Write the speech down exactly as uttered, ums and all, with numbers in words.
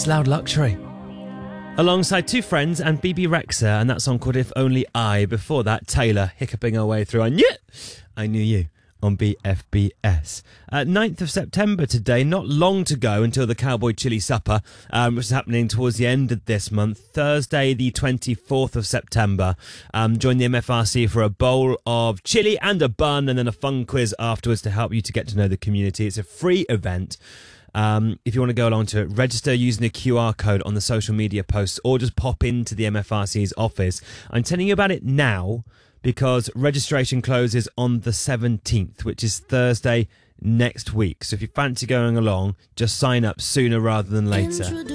It's Loud Luxury. Alongside Two Friends and B B Rexha, and that song called If Only I. Before that, Taylor hiccuping her way through I Knew It, I Knew You on B F B S. Uh, ninth of September today, not long to go until the Cowboy Chili Supper, um, which is happening towards the end of this month, Thursday the twenty-fourth of September. Um, join the M F R C for a bowl of chili and a bun, and then a fun quiz afterwards to help you to get to know the community. It's a free event. Um, if you want to go along to it, register using the Q R code on the social media posts, or just pop into the M F R C's office. I'm telling you about it now because registration closes on the seventeenth, which is Thursday next week. So if you fancy going along, just sign up sooner rather than later.